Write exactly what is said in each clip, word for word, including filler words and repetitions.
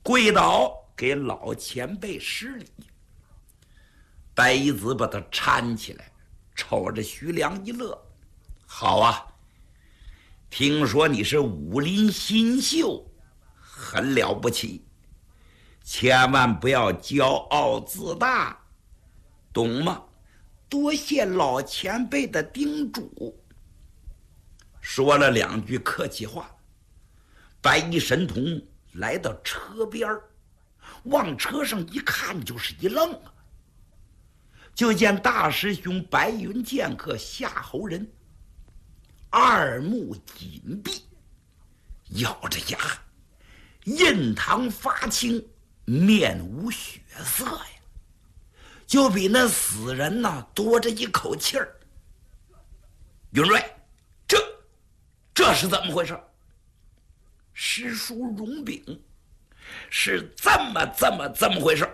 跪倒给老前辈施礼。白衣子把他搀起来，瞅着徐良一乐：“好啊，听说你是武林新秀，很了不起，千万不要骄傲自大，懂吗？多谢老前辈的叮嘱。”说了两句客气话，白衣神童来到车边，往车上一看就是一愣啊，就见大师兄白云剑客夏侯仁二目紧闭，咬着牙，印堂发青，面无血色呀，就比那死人呐、啊、多着一口气儿。云瑞，这这是怎么回事？师叔容禀，是这么这么这么回事。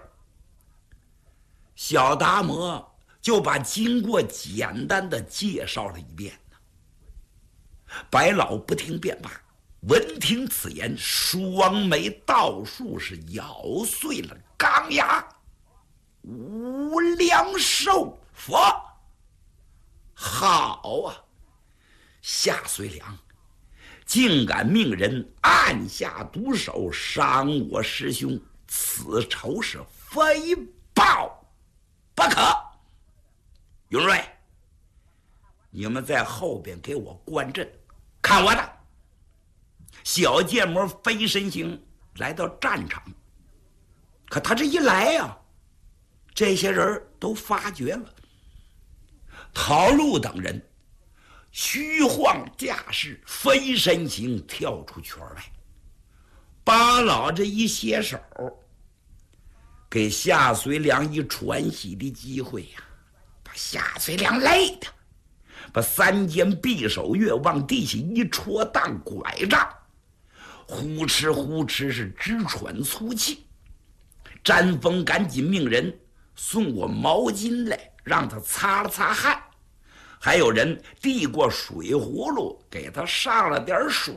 小达摩就把经过简单的介绍了一遍。白老不听便罢，闻听此言，双眉倒竖，是咬碎了钢牙。无量寿佛，好啊！夏遂良竟敢命人按下毒手，伤我师兄，此仇是非报不可。云瑞，你们在后边给我观阵，看我的。小剑魔飞身行来到战场，可他这一来呀、啊，这些人都发觉了。陶禄等人虚晃架势，飞身行跳出圈外。八老这一携手，给夏遂良一喘息的机会呀、啊，把夏遂良累的把三尖匕首月往地下一戳当拐杖，呼哧呼哧是直喘粗气。詹峰赶紧命人送过毛巾来，让他擦了擦汗，还有人递过水葫芦给他上了点水。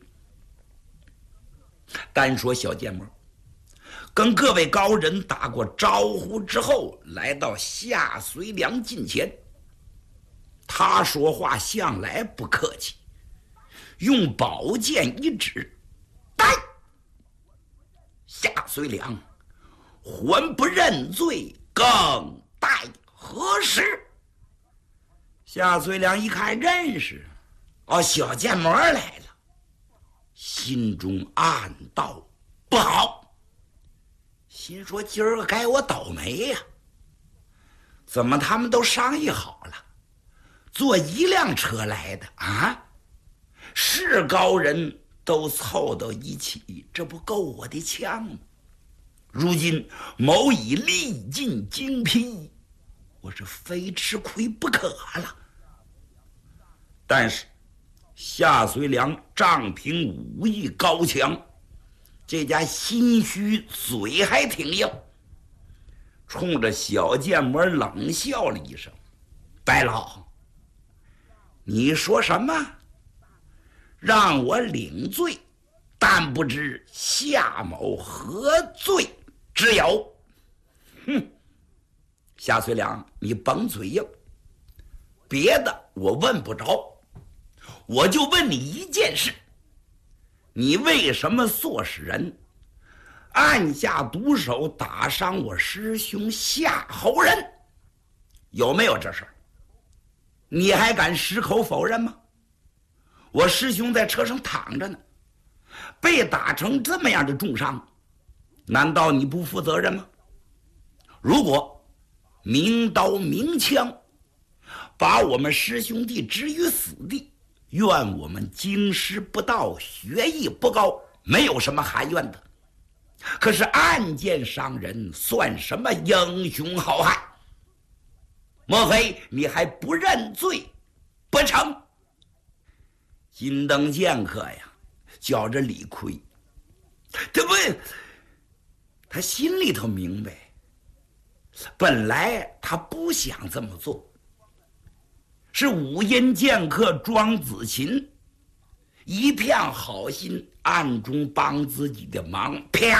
单说小剑魔跟各位高人打过招呼之后，来到夏遂良近前。他说话向来不客气，用宝剑一指：“带！”夏遂良还不认罪，更待何时？夏遂良一看认识，哦，小剑魔来了，心中暗道不好，心说今儿个该我倒霉呀、啊！怎么他们都商议好了，坐一辆车来的啊？是高人都凑到一起，这不够我的呛吗？如今某已历尽精疲，我是非吃亏不可了。但是夏遂良仗凭武艺高强，这家心虚，嘴还挺硬，冲着小剑魔冷笑了一声：“白老，你说什么？让我领罪，但不知夏某何罪之有？”哼！夏遂良，你甭嘴硬，别的我问不着，我就问你一件事：你为什么唆使人按下毒手，打伤我师兄夏侯仁？有没有这事儿？你还敢矢口否认吗？我师兄在车上躺着呢，被打成这么样的重伤，难道你不负责任吗？如果明刀明枪把我们师兄弟置于死地，愿我们经师不到，学艺不高，没有什么含怨的。可是暗箭伤人，算什么英雄好汉？莫非你还不认罪不成？金灯剑客呀，觉着理亏，这不，他心里头明白，本来他不想这么做，是五阴剑客庄子琴一片好心，暗中帮自己的忙，啪